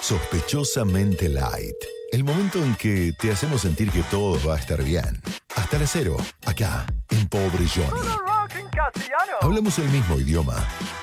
Sospechosamente Light. El momento en que te hacemos sentir que todo va a estar bien. Hasta las 0, acá, en Pobre Johnny. Hablamos el mismo idioma,